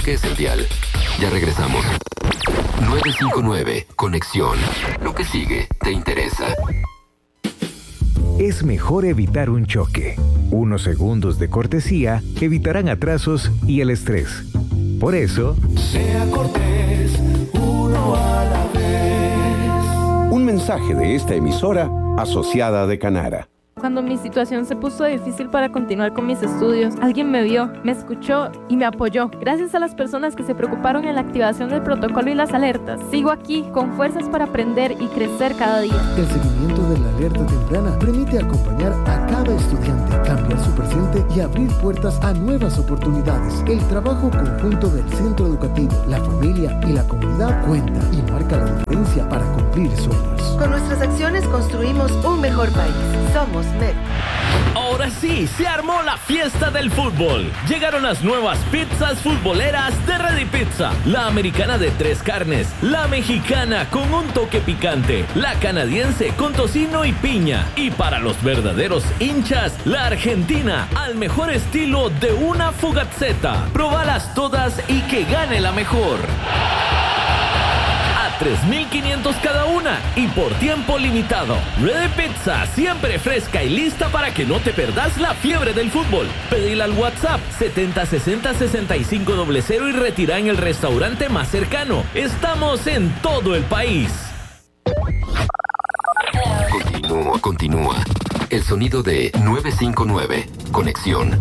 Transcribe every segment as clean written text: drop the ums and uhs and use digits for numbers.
Toque esencial. Ya regresamos. 959, Conexión. Lo que sigue te interesa. Es mejor evitar un choque. Unos segundos de cortesía evitarán atrasos y el estrés. Por eso, sea cortés, uno a la vez. Un mensaje de esta emisora asociada de Canara. Cuando mi situación se puso difícil para continuar con mis estudios, alguien me vio, me escuchó y me apoyó. Gracias a las personas que se preocuparon en la activación del protocolo y las alertas, sigo aquí con fuerzas para aprender y crecer cada día. El seguimiento de la alerta temprana permite acompañar a cada estudiante, cambiar su presente y abrir puertas a nuevas oportunidades. El trabajo conjunto del centro educativo, la familia y la comunidad cuenta y marca la diferencia para cumplir sueños. Con nuestras acciones construimos un mejor país. Somos MEP. Ahora sí, se armó la fiesta del fútbol. Llegaron las nuevas pizzas futboleras de Ready Pizza. La americana de 3 carnes, la mexicana con un toque picante, la canadiense con tocino y piña. Y para los verdaderos hinchas, la argentina al mejor estilo de una fugazzetta. Probalas todas y que gane la mejor. 3,500 cada una y por tiempo limitado. Ready Pizza, siempre fresca y lista para que no te perdas la fiebre del fútbol. Pedila al WhatsApp 7060-6500 y retira en el restaurante más cercano. Estamos en todo el país. Continúa. El sonido de 959, Conexión.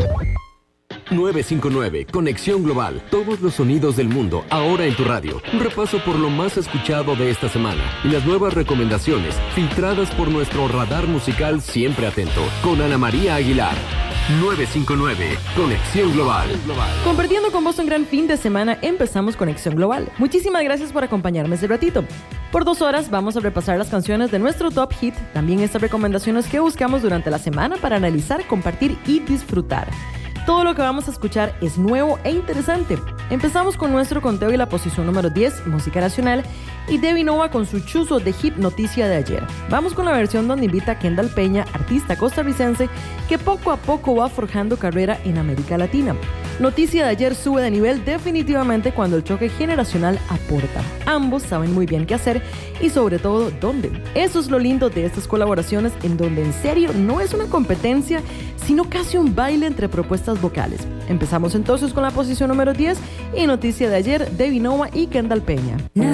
959, Conexión Global. Todos los sonidos del mundo, ahora en tu radio. Un repaso por lo más escuchado de esta semana. Y las nuevas recomendaciones, filtradas por nuestro radar musical siempre atento. Con Ana María Aguilar. 959, Conexión Global. Compartiendo con vos un gran fin de semana, empezamos Conexión Global. Muchísimas gracias por acompañarme este ratito. Por 2 horas vamos a repasar las canciones de nuestro Top Hit, también estas recomendaciones que buscamos durante la semana para analizar, compartir y disfrutar. Todo lo que vamos a escuchar es nuevo e interesante. Empezamos con nuestro conteo y la posición número 10, música nacional, y Debbie Nova con su chuzo de hit Noticia de Ayer. Vamos con la versión donde invita a Kendall Peña, artista costarricense, que poco a poco va forjando carrera en América Latina. Noticia de Ayer sube de nivel definitivamente cuando el choque generacional aporta. Ambos saben muy bien qué hacer y sobre todo dónde. Eso es lo lindo de estas colaboraciones, en donde en serio no es una competencia, sino casi un baile entre propuestas vocales. Empezamos entonces con la posición número 10 y Noticia de Ayer, Debbie Nova y Kendall Peña.